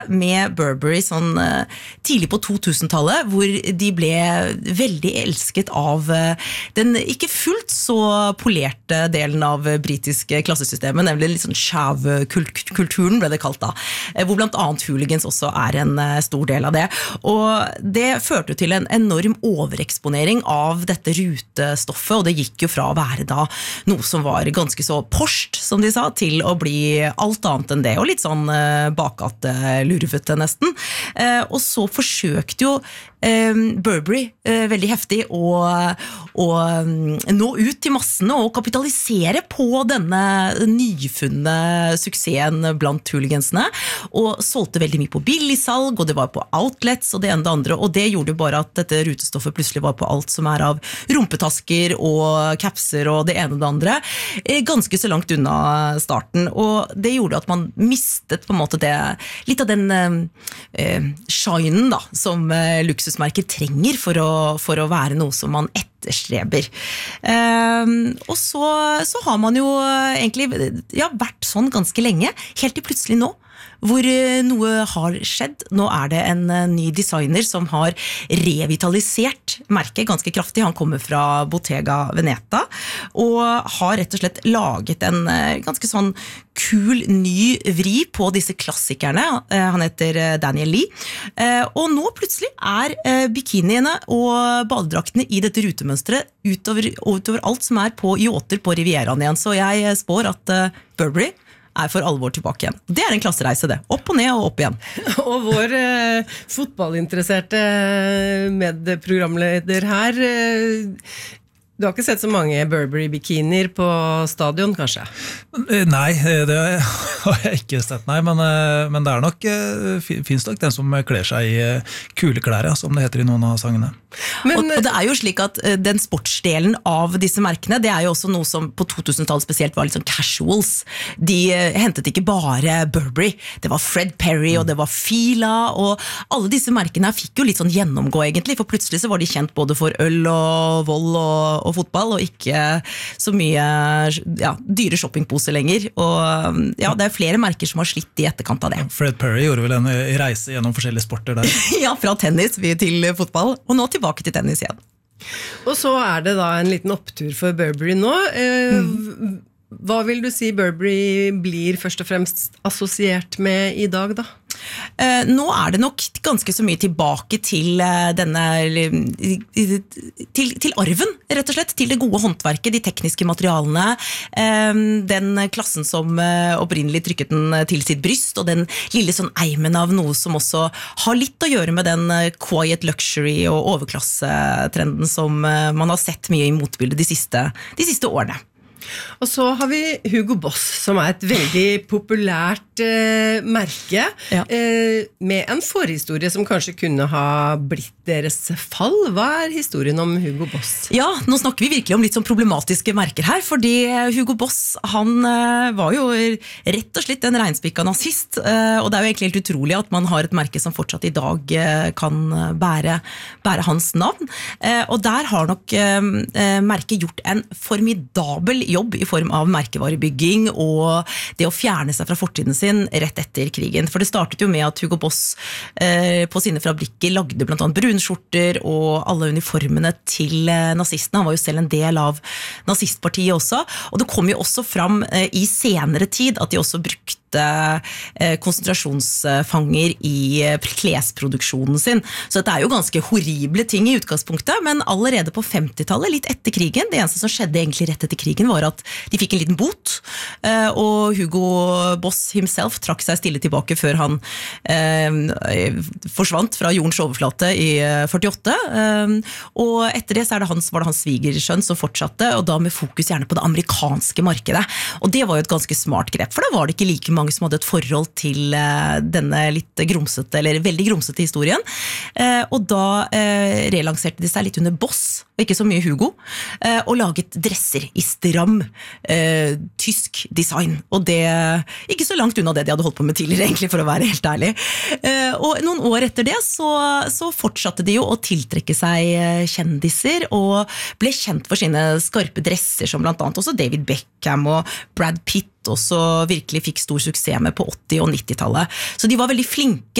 med Burberry sånn tidlig på 2000-tallet, hvor de ble veldig elsket av den ikke fullt så polerte delen av britiske klassesystemet, nemlig litt sånn skjæv-kulturen ble det kalt da, hvor blant annet hooligans også en stor del av det. Og det førte til en enorm overeksponering av dette rutestoffet, og det gikk jo fra å være da noe som var ganske så porscht, som de sa, til å bli alt annet enn det, og litt sånn bakate lurvete nesten. Og så forsøkte jo Burberry veldig heftig å nå ut til massene og kapitalisere på denne nyfunne suksessen blant hooligansene, og solgte veldig mye på billigsalg, og det var på outlets og det ene og det andre, og det gjorde jo bare at dette rutestoffet plutselig var på alt som av rumpetasker og capser og det ene og det andre, ganske så langt unna starten, og det gjorde at man mistet på en måte litt av den shinen da, som luksusmerker trenger for å være noe som man etterstreber. Og så har man jo egentlig vært sånn ganske lenge, helt til plutselig nå, hvor noe har skjedd. Nå det en ny designer som har revitalisert merket ganske kraftig. Han kommer fra Bottega Veneta og har rett og slett laget en ganske sånn kul ny vri på disse klassikerne. Han heter Daniel Lee. Og nå plutselig bikiniene og badedraktene i dette rutemønstret utover alt som på yachter på Rivieraen igjen. Så jeg spår at Burberry for alvor tilbake igjen. Det en klassereise det. Opp og ned og opp igjen. Og vår fotballinteresserte medprogramleder her, du har ikke sett så mange Burberry-bikinier på stadion, kanskje? Nei, det har jeg ikke sett, nei, men det nok, finnes nok den som kler seg i kule klær, ja, som det heter i noen av sangene. Og det jo slik at den sportsdelen av disse merkene, det jo også noe som på 2000-tallet spesielt var litt sånn casuals. De hentet ikke bare Burberry, det var Fred Perry og det var Fila, og alle disse merkene fikk jo litt sånn gjennomgå egentlig, for plutselig så var de kjent både for øl og vold og fotball, og ikke så mye dyre shoppingposer lenger. Og det flere merker som har slitt i etterkant av det. Fred Perry gjorde vel en reise gjennom forskjellige sporter der. Ja, fra tennis til fotball, og nå tilbake til tennis igjen. Og så det da en liten opptur for Burberry nå. Hva vil du si Burberry blir først og fremst assosiert med i dag da? Nå det nok ganske så mye tilbake til denne til arven, rett og slett, til det gode håndverket, de tekniske materialene, den klassen som opprinnelig trykket den til sitt bryst, og den lille sånn eimen av noe som også har litt å gjøre med den quiet luxury og overklassetrenden som man har sett mye i motbildet de siste årene. Og så har vi Hugo Boss, som et veldig populært merke, med en forhistorie som kanskje kunne ha blitt deres fall. Hva historien om Hugo Boss? Ja, nå snakker vi virkelig om litt sånn problematiske merker her, fordi Hugo Boss, han var jo rett og slett en regnspikka nazist, og det jo egentlig helt utrolig at man har et merke som fortsatt i dag kan bære hans navn. Og der har nok merket gjort en formidabel jobb i form av merkevarebygging og det å fjerne seg fra fortiden sin rett etter krigen. For det startet jo med at Hugo Boss på sine fabrikker lagde blant annet brunskjorter og alle uniformene til nazistene. Han var jo selv en del av nazistpartiet også. Og det kom jo også fram i senere tid at de også brukte konsentrasjonsfanger i klesproduksjonen sin. Så dette jo ganske horrible ting i utgangspunktet, men allerede på 50-tallet, litt etter krigen, det eneste som skjedde egentlig rett etter krigen var at de fikk en liten bot, og Hugo Boss himself trakk seg stille tilbake før han forsvant fra jordens overflate i 48, og etter det så var det hans svigersønn som fortsatte, og da med fokus gjerne på det amerikanske markedet, og det var jo et ganske smart grep, for da var det ikke like mange som hadde et forhold til denne litt grumsete, eller veldig grumsete historien, og da relanserte de seg litt under Boss, og ikke så mye Hugo, og laget dresser i stram tysk design, og det ikke så langt unna det de hadde holdt på med tidligere egentlig, for å være helt ærlig. Og noen år etter det så fortsatte de jo å tiltrekke seg kjendiser, og ble kjent for sine skarpe dresser, som blant annet også David Beckham og Brad Pitt også virkelig fikk stor suksess med på 80- og 90-tallet. Så de var veldig flinke